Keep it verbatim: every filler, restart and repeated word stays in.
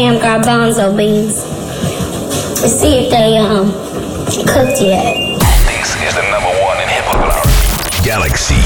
damn garbanzo beans. Let's see if they um cooked yet. This is the number one in hip hop. Galaxy